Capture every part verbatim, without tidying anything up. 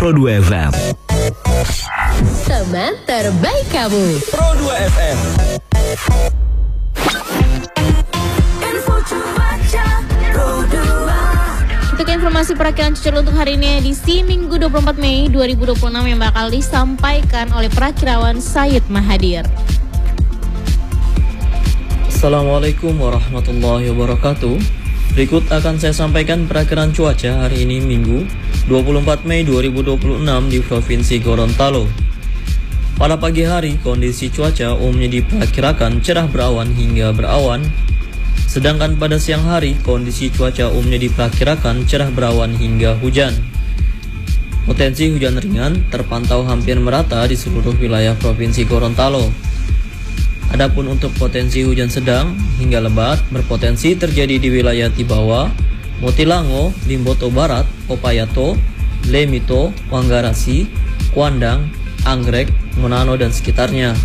Pro dua F M. Teman terbaik kamu. Pro dua F M. Info cuaca Pro dua. Untuk informasi perakilan cuaca untuk hari ini edisi Minggu dua puluh empat Mei dua ribu dua puluh enam yang bakal disampaikan oleh Perakirawan Said Mahadir. Assalamualaikum warahmatullahi wabarakatuh. Berikut akan saya sampaikan perakiraan cuaca hari ini Minggu dua puluh empat Mei dua ribu dua puluh enam di Provinsi Gorontalo. Pada pagi hari, kondisi cuaca umumnya diperkirakan cerah berawan hingga berawan. Sedangkan pada siang hari, kondisi cuaca umumnya diperkirakan cerah berawan hingga hujan. Potensi hujan ringan terpantau hampir merata di seluruh wilayah Provinsi Gorontalo. Adapun untuk potensi hujan sedang hingga lebat berpotensi terjadi di wilayah Tibawa, Motilango, Limboto Barat, Opayato, Lemito, Wanggarasi, Kuandang, Anggrek, Monano dan sekitarnya.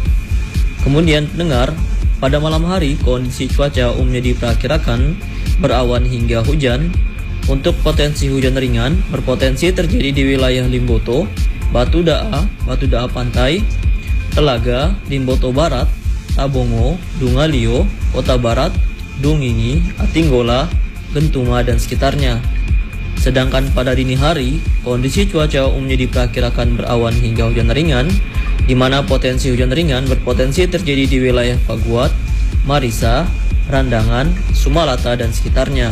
Kemudian pendengar, pada malam hari kondisi cuaca umumnya diperkirakan berawan hingga hujan. Untuk potensi hujan ringan berpotensi terjadi di wilayah Limboto, Batu Daa, Batu Daa Pantai, Telaga, Limboto Barat, Tabongo, Dungalio, Kota Barat, Dungingi, Atinggola, Gentuma dan sekitarnya. Sedangkan pada dini hari, kondisi cuaca umumnya diperkirakan berawan hingga hujan ringan, di mana potensi hujan ringan berpotensi terjadi di wilayah Paguat, Marisa, Randangan, Sumalata dan sekitarnya.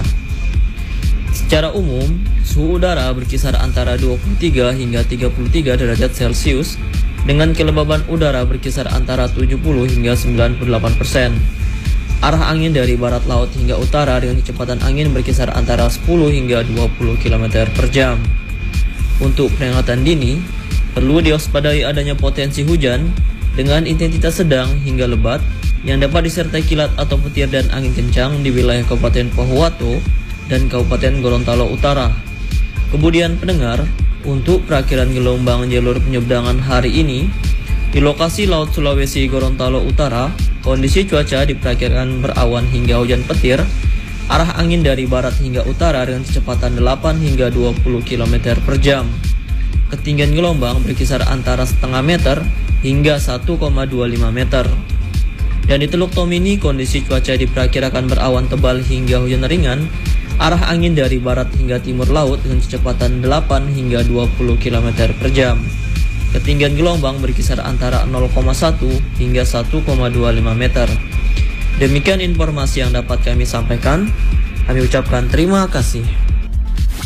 Secara umum, suhu udara berkisar antara dua puluh tiga hingga tiga puluh tiga derajat Celcius, dengan kelembaban udara berkisar antara tujuh puluh hingga sembilan puluh delapan persen. Arah angin dari barat laut hingga utara dengan kecepatan angin berkisar antara sepuluh hingga dua puluh kilometer per jam. Untuk peringatan dini, perlu diwaspadai adanya potensi hujan dengan intensitas sedang hingga lebat yang dapat disertai kilat atau petir dan angin kencang di wilayah Kabupaten Pohuwato dan Kabupaten Gorontalo Utara. Kemudian pendengar, untuk perakiran gelombang jalur penyeberangan hari ini, di lokasi Laut Sulawesi Gorontalo Utara, kondisi cuaca diperkirakan berawan hingga hujan petir, arah angin dari barat hingga utara dengan kecepatan delapan hingga dua puluh kilometer per jam. Ketinggian gelombang berkisar antara setengah meter hingga satu koma dua lima meter. Dan di Teluk Tomini, kondisi cuaca diperkirakan berawan tebal hingga hujan ringan, arah angin dari barat hingga timur laut dengan kecepatan delapan hingga dua puluh kilometer per jam. Ketinggian gelombang berkisar antara nol koma satu hingga satu koma dua lima meter. Demikian informasi yang dapat kami sampaikan. Kami ucapkan terima kasih.